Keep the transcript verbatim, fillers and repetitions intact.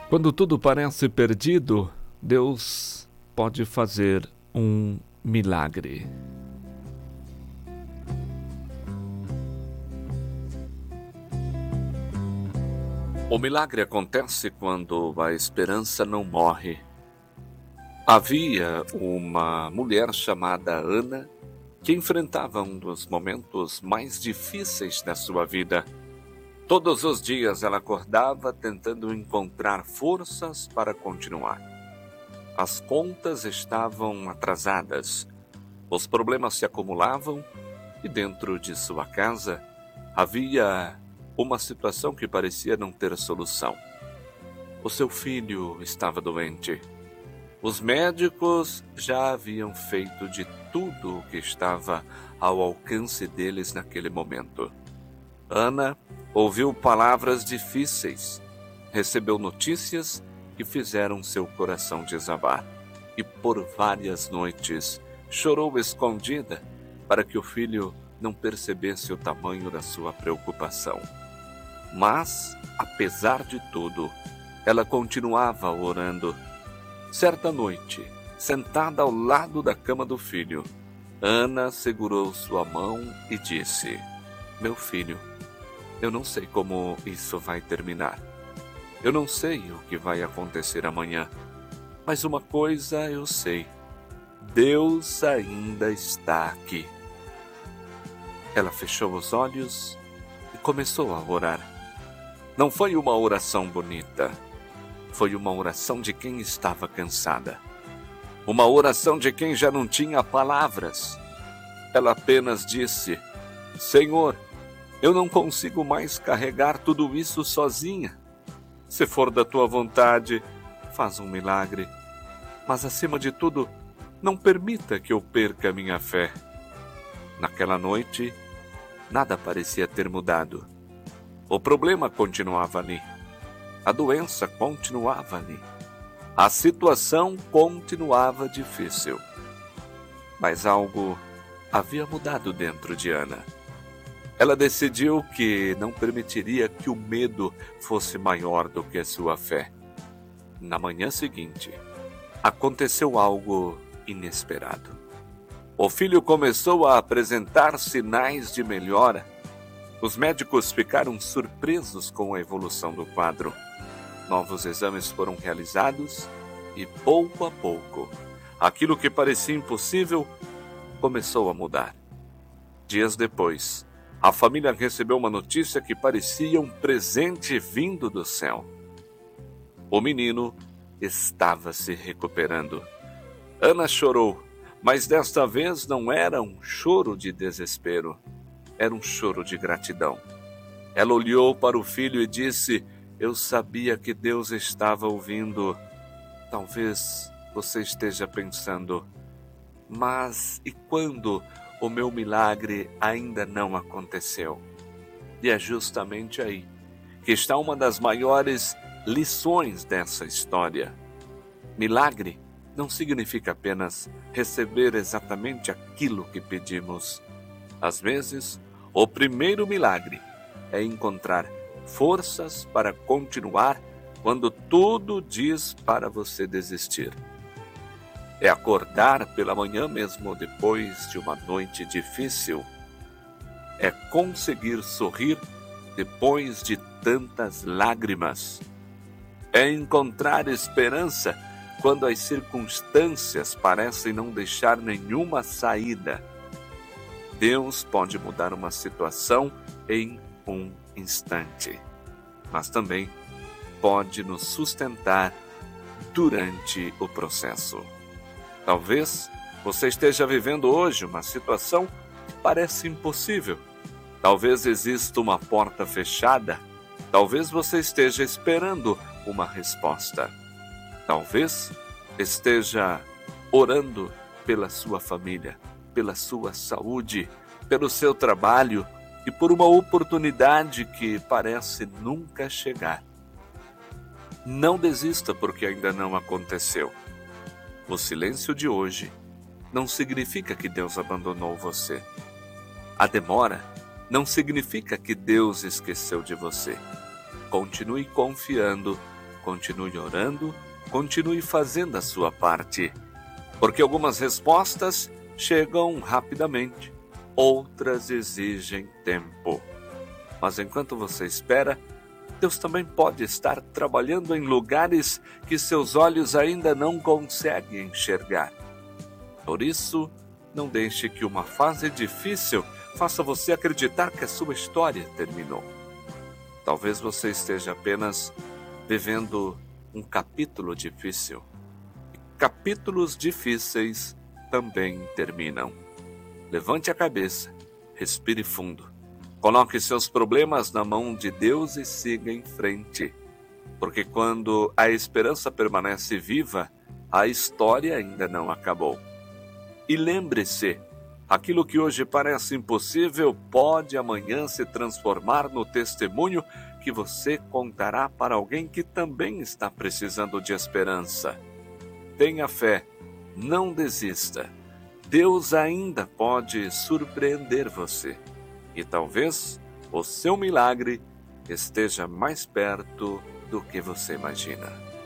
Quando tudo parece perdido, Deus pode fazer um milagre. O milagre acontece quando a esperança não morre. Havia uma mulher chamada Ana que enfrentava um dos momentos mais difíceis da sua vida. Todos os dias ela acordava tentando encontrar forças para continuar. As contas estavam atrasadas, os problemas se acumulavam e dentro de sua casa havia uma situação que parecia não ter solução. O seu filho estava doente. Os médicos já haviam feito de tudo o que estava ao alcance deles naquele momento. Ana ouviu palavras difíceis, recebeu notícias que fizeram seu coração desabar e por várias noites chorou escondida para que o filho não percebesse o tamanho da sua preocupação. Mas, apesar de tudo, ela continuava orando. Certa noite, sentada ao lado da cama do filho, Ana segurou sua mão e disse: "Meu filho, eu não sei como isso vai terminar. Eu não sei o que vai acontecer amanhã. Mas uma coisa eu sei: Deus ainda está aqui." Ela fechou os olhos e começou a orar. Não foi uma oração bonita. Foi uma oração de quem estava cansada. Uma oração de quem já não tinha palavras. Ela apenas disse: "Senhor, eu não consigo mais carregar tudo isso sozinha. Se for da tua vontade, faz um milagre. Mas acima de tudo, não permita que eu perca minha fé." Naquela noite, nada parecia ter mudado. O problema continuava ali. A doença continuava ali. A situação continuava difícil. Mas algo havia mudado dentro de Ana. Ela decidiu que não permitiria que o medo fosse maior do que a sua fé. Na manhã seguinte, aconteceu algo inesperado. O filho começou a apresentar sinais de melhora. Os médicos ficaram surpresos com a evolução do quadro. Novos exames foram realizados e, pouco a pouco, aquilo que parecia impossível começou a mudar. Dias depois, a família recebeu uma notícia que parecia um presente vindo do céu. O menino estava se recuperando. Ana chorou, mas desta vez não era um choro de desespero, era um choro de gratidão. Ela olhou para o filho e disse: "Eu sabia que Deus estava ouvindo." Talvez você esteja pensando: "Mas e quando o meu milagre ainda não aconteceu?" E é justamente aí que está uma das maiores lições dessa história. Milagre não significa apenas receber exatamente aquilo que pedimos. Às vezes, o primeiro milagre é encontrar forças para continuar quando tudo diz para você desistir. É acordar pela manhã mesmo depois de uma noite difícil. É conseguir sorrir depois de tantas lágrimas. É encontrar esperança quando as circunstâncias parecem não deixar nenhuma saída. Deus pode mudar uma situação em um instante, mas também pode nos sustentar durante o processo. Talvez você esteja vivendo hoje uma situação que parece impossível. Talvez exista uma porta fechada. Talvez você esteja esperando uma resposta. Talvez esteja orando pela sua família, pela sua saúde, pelo seu trabalho e por uma oportunidade que parece nunca chegar. Não desista porque ainda não aconteceu. O silêncio de hoje não significa que Deus abandonou você. A demora não significa que Deus esqueceu de você. Continue confiando continue orando, continue fazendo a sua parte, porque algumas respostas chegam rapidamente, outras exigem tempo. Mas enquanto você espera, Deus também pode estar trabalhando em lugares que seus olhos ainda não conseguem enxergar. Por isso, não deixe que uma fase difícil faça você acreditar que a sua história terminou. Talvez você esteja apenas vivendo um capítulo difícil. Capítulos difíceis também terminam. Levante a cabeça, respire fundo. Coloque seus problemas na mão de Deus e siga em frente. Porque quando a esperança permanece viva, a história ainda não acabou. E lembre-se, aquilo que hoje parece impossível pode amanhã se transformar no testemunho que você contará para alguém que também está precisando de esperança. Tenha fé, não desista. Deus ainda pode surpreender você. E talvez o seu milagre esteja mais perto do que você imagina.